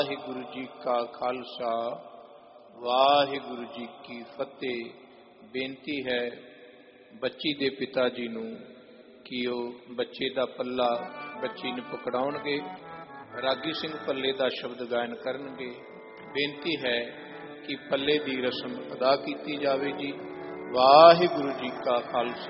ਵਾਹਿਗੁਰੂ ਜੀ ਕਾ ਖਾਲਸਾ ਵਾਹਿਗੁਰੂ ਜੀ ਕੀ ਫਤਿਹ। ਬੇਨਤੀ ਹੈ ਬੱਚੀ ਦੇ ਪਿਤਾ ਜੀ ਨੂੰ ਕਿ ਉਹ ਬੱਚੇ ਦਾ ਪੱਲਾ ਬੱਚੀ ਨੂੰ ਪਕੜਾਉਣਗੇ। ਰਾਗੀ ਸਿੰਘ ਪੱਲੇ ਦਾ ਸ਼ਬਦ ਗਾਇਨ ਕਰਨਗੇ। ਬੇਨਤੀ ਹੈ ਕਿ ਪੱਲੇ ਦੀ ਰਸਮ ਅਦਾ ਕੀਤੀ ਜਾਵੇ ਜੀ। ਵਾਹਿਗੁਰੂ ਜੀ ਕਾ ਖਾਲਸਾ